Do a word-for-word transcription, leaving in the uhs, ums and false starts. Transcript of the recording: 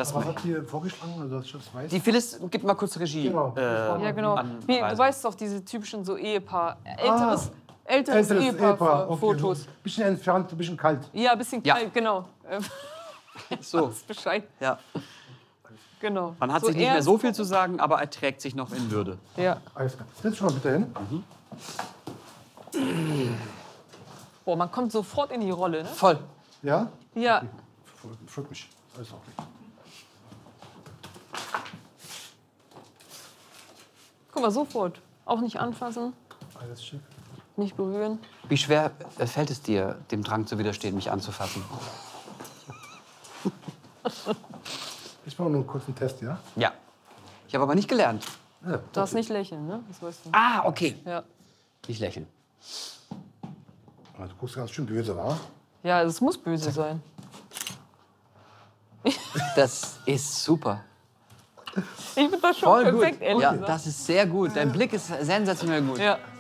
Das Was hat hier vorgeschlagen? Also das das weiß. die Phyllis, gib mal kurz Regie. Genau. Äh, Ja, genau. Anweisung. Wie, du weißt doch, diese typischen so Ehepaar, älteres, älteres, Älteres Ehepaar, okay. Fotos. Bisschen entfernt, ein bisschen kalt. Ja, ein bisschen Ja. kalt, genau. Ähm, So, Ist Bescheid. ja. Genau. Man hat so sich nicht mehr ernst- so viel zu sagen, aber er trägt sich noch in Würde. Ja. Alles klar. Setz schon mal bitte hin. Boah, man kommt sofort in die Rolle, ne? Voll. Ja? Ja. Folgt mich. Alles okay. Guck mal, sofort. Auch nicht anfassen, Alles schick. nicht berühren. Wie schwer äh, fällt es dir, dem Drang zu widerstehen, mich anzufassen? Ich mache nur einen kurzen Test, ja? Ja. Ich habe aber nicht gelernt. Ja. Du darfst nicht lächeln, ne? Das weißt du. Ah, okay. Ja. Nicht lächeln. Du guckst ganz schön böse, wa? Ja, es muss böse sein. Das ist super. Ich finde das schon Voll perfekt, gut. ehrlich Ja, gesagt. das ist sehr gut. Dein Blick ist sensationell gut. Ja.